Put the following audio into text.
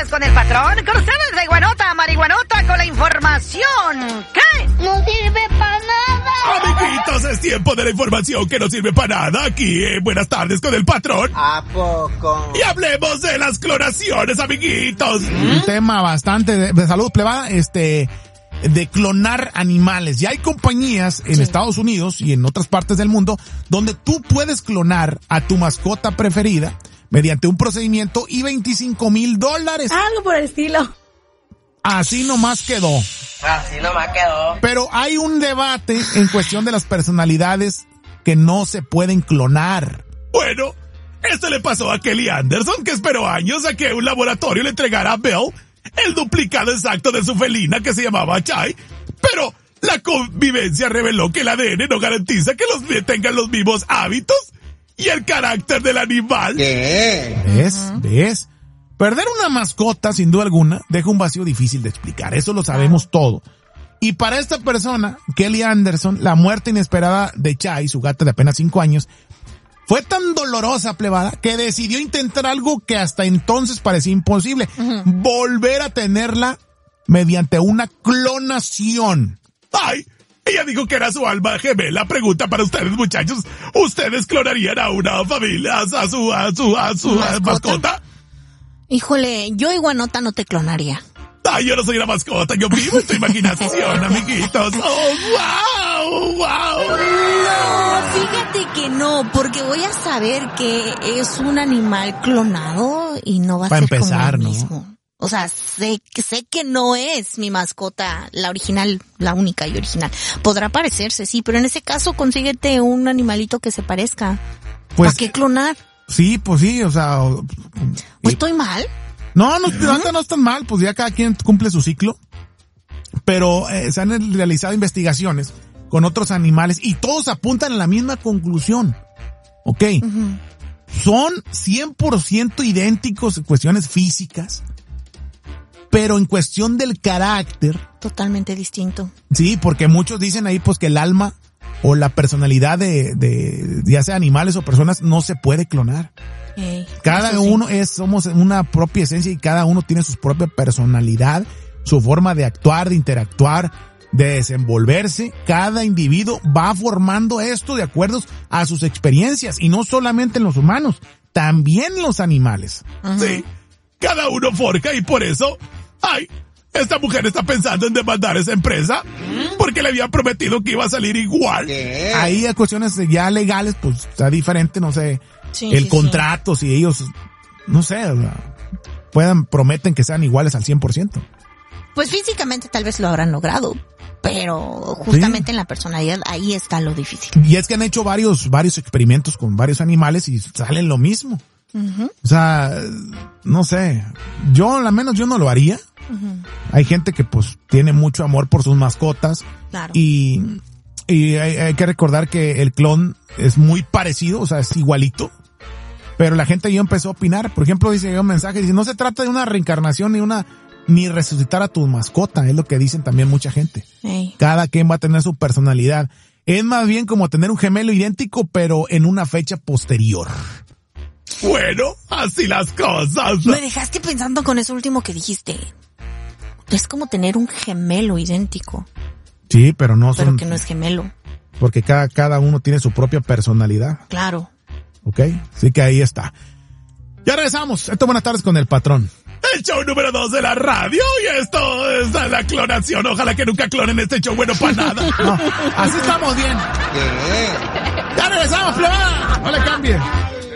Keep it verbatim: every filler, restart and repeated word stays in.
tardes con el patrón. Con ustedes la iguanota, marihuanota con la información. ¿Qué? No sirve para nada. Amiguitos, es tiempo de la información que no sirve para nada. Aquí, eh, buenas tardes con el patrón. ¿A poco? Y hablemos de las clonaciones, amiguitos. Un tema bastante de, de salud plebada, este, de clonar animales. Ya hay compañías en sí. Estados Unidos y en otras partes del mundo donde tú puedes clonar a tu mascota preferida mediante un procedimiento y veinticinco mil dólares. Algo por el estilo. Así nomás quedó. Así nomás quedó. Pero hay un debate en cuestión de las personalidades que no se pueden clonar. Bueno, esto le pasó a Kelly Anderson, que esperó años a que un laboratorio le entregara a Belle el duplicado exacto de su felina que se llamaba Chai, pero la convivencia reveló que el A D N no garantiza que los tengan los mismos hábitos y el carácter del animal. ¿Qué? ¿Ves? ¿Ves? Perder una mascota, sin duda alguna, deja un vacío difícil de explicar. Eso lo sabemos todo. Y para esta persona, Kelly Anderson, la muerte inesperada de Chai, su gata de apenas cinco años, fue tan dolorosa, plebada, que decidió intentar algo que hasta entonces parecía imposible. Uh-huh. Volver a tenerla mediante una clonación. ¡Ay! Ella dijo que era su alma gemela. Pregunta para ustedes, muchachos. ¿Ustedes clonarían a una familia, a su, a su, a su, a su ¿mascota? mascota? Híjole, yo iguanota no te clonaría. Ay, yo no soy una mascota, yo vivo en tu imaginación, amiguitos. ¡Oh, wow, wow! No, fíjate que no, porque voy a saber que es un animal clonado y no va a Para ser empezar, como el ¿no? mismo. O sea, sé, sé que no es mi mascota, la original, la única y original. Podrá parecerse, sí, pero en ese caso consíguete un animalito que se parezca. Pues, ¿para qué clonar? Sí, pues sí, o sea... ¿O estoy mal? No, no, no, no están mal, pues ya cada quien cumple su ciclo. Pero eh, se han realizado investigaciones con otros animales y todos apuntan a la misma conclusión. ¿Ok? Uh-huh. Son cien por ciento idénticos en cuestiones físicas, pero en cuestión del carácter... totalmente distinto. Sí, porque muchos dicen ahí pues que el alma o la personalidad de, de ya sea animales o personas no se puede clonar. Hey, cada uno sí. es, somos una propia esencia y cada uno tiene su propia personalidad, su forma de actuar, de interactuar, de desenvolverse. Cada individuo va formando esto de acuerdo a sus experiencias y no solamente en los humanos, también en los animales. Uh-huh. Sí, cada uno forja y por eso, ay, esta mujer está pensando en demandar a esa empresa porque le habían prometido que iba a salir igual. ¿Qué? Ahí hay cuestiones ya legales, pues está diferente, no sé, sí, el sí, contrato, sí. Si ellos, no sé, puedan, prometen que sean iguales al cien por ciento. Pues físicamente tal vez lo habrán logrado, pero justamente sí. En la personalidad ahí está lo difícil. Y es que han hecho varios, varios experimentos con varios animales y salen lo mismo. Uh-huh. O sea, no sé, yo al menos yo no lo haría. Uh-huh. Hay gente que pues tiene mucho amor por sus mascotas. Claro. Y, y hay, hay que recordar que el clon es muy parecido, o sea, es igualito. Pero la gente ya empezó a opinar. Por ejemplo, dice un mensaje, dice, no se trata de una reencarnación ni una, ni resucitar a tu mascota, es lo que dicen también mucha gente. Hey. Cada quien va a tener su personalidad. Es más bien como tener un gemelo idéntico, pero en una fecha posterior. Bueno, así las cosas. Me dejaste pensando con eso último que dijiste. Es como tener un gemelo idéntico. Sí, pero no son... Pero que no es gemelo. Porque cada, cada uno tiene su propia personalidad. Claro. ¿Ok? Así que ahí está. Ya regresamos. Esto, buenas tardes con el patrón. El show número dos de la radio y esto es la clonación. Ojalá que nunca clonen este show, bueno para nada. No, así estamos bien. ¿Qué? Ya regresamos, plebada. No le cambien.